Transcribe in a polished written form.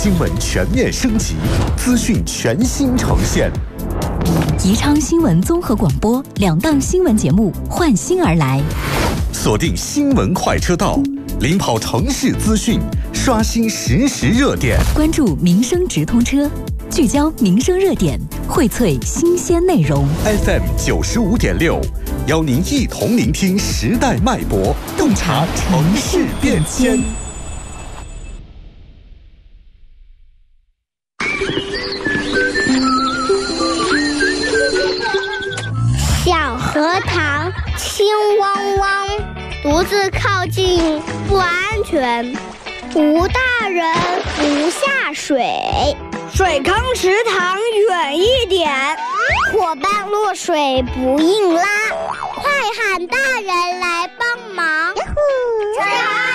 新闻全面升级，资讯全新呈现。 宜昌新闻综合广播2档新闻节目换新而来， 锁定新闻快车道，领跑城市资讯，刷新实时热点， 关注民生直通车，聚焦民生热点，荟萃新鲜内容。 FM 95.6，邀您一同聆听时代脉搏，洞察城市变迁。 小荷塘青汪汪，独自靠近不安全，无大人不下水， 水坑池塘远一点， 伙伴落水不硬拉，快喊大人来帮忙。